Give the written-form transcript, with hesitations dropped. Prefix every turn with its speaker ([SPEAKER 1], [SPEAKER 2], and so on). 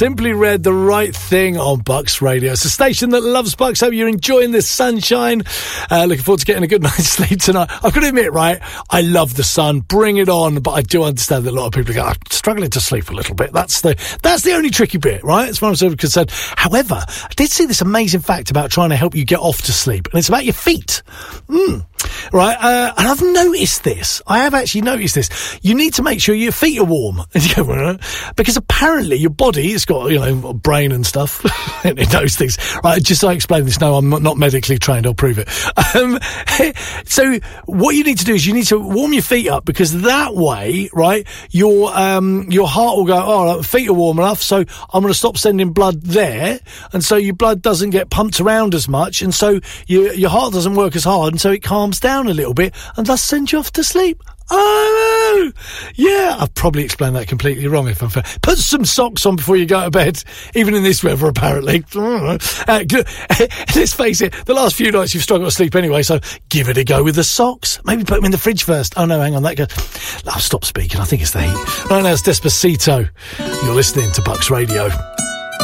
[SPEAKER 1] Simply Red, the right thing on Bucks Radio. It's a station that loves Bucks. Hope you're enjoying this sunshine. Looking forward to getting a good night's sleep tonight. I've got to admit, right, I love the sun. Bring it on. But I do understand that a lot of people are struggling to sleep a little bit. That's the only tricky bit, right? As far as I'm concerned. However, I did see this amazing fact about trying to help you get off to sleep, and it's about your feet. Right, and I've noticed this. I have actually noticed this. You need to make sure your feet are warm. Because apparently your body has got, a brain and stuff. It knows things. Right, just so I explain this, no, I'm not medically trained, I'll prove it. So what you need to do is you need to warm your feet up, because that way, right, your heart will go, oh, feet are warm enough, so I'm going to stop sending blood there, and so your blood doesn't get pumped around as much, and so your heart doesn't work as hard, and so it calms down a little bit, and thus sends you off to sleep. Oh, yeah, I've probably explained that completely wrong if I'm fair. Put some socks on before you go to bed, even in this weather, apparently. Let's face it, the last few nights you've struggled to sleep anyway, so give it a go with the socks. Maybe put them in the fridge first. Oh, no, hang on, that goes... I'll stop speaking, I think it's the heat. Right now, it's Despacito. You're listening to Bucks Radio.